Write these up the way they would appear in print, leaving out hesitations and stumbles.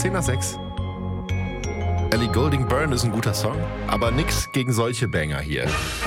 10 nach 6. Ellie Goulding Byrne ist ein guter Song, aber nix gegen solche Banger hier.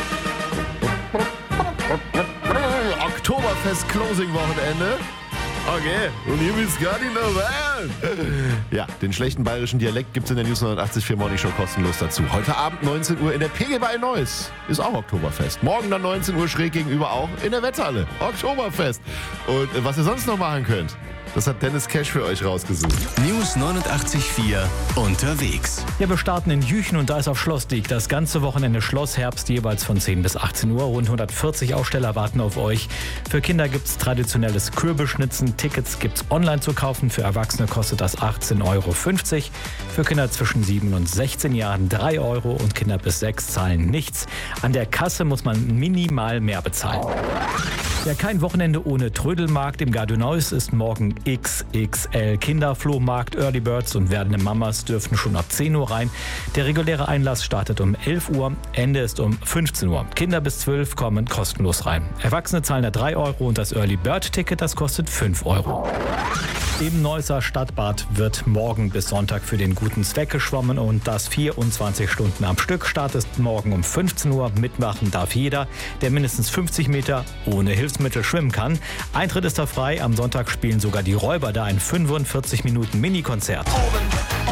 Oktoberfest-Closing-Wochenende. Okay, und hier bist gar nicht dabei. Ja, den schlechten bayerischen Dialekt gibt's in der News 89.4 Morning Show kostenlos dazu. Heute Abend 19 Uhr in der PG bei Neuss ist auch Oktoberfest. Morgen dann 19 Uhr schräg gegenüber auch in der Wetthalle. Oktoberfest. Und was ihr sonst noch machen könnt, das hat Dennis Cash für euch rausgesucht. News 89.4 unterwegs. Ja, wir starten in Jüchen und da ist auf Schlossdiek das ganze Wochenende Schlossherbst, jeweils von 10 bis 18 Uhr. Rund 140 Aussteller warten auf euch. Für Kinder gibt's traditionelles Kürbisschnitzen. Tickets gibt's online zu kaufen. Für Erwachsene kostet das 18,50 Euro. Für Kinder zwischen 7 und 16 Jahren 3 Euro und Kinder bis 6 zahlen nichts. An der Kasse muss man minimal mehr bezahlen. Ja, kein Wochenende ohne Trödelmarkt. Im Gare du Neuss ist morgen XXL Kinderflohmarkt. Early Birds und werdende Mamas dürfen schon ab 10 Uhr rein. Der reguläre Einlass startet um 11 Uhr, Ende ist um 15 Uhr. Kinder bis 12 kommen kostenlos rein. Erwachsene zahlen da 3 Euro und das Early Bird Ticket, das kostet 5 Euro. Im Neusser Stadtbad wird morgen bis Sonntag für den guten Zweck geschwommen und das 24 Stunden am Stück. Start ist morgen um 15 Uhr. Mitmachen darf jeder, der mindestens 50 Meter ohne Hilfsmittel schwimmen kann. Eintritt ist da frei. Am Sonntag spielen sogar die Räuber da ein 45 Minuten Mini-Konzert.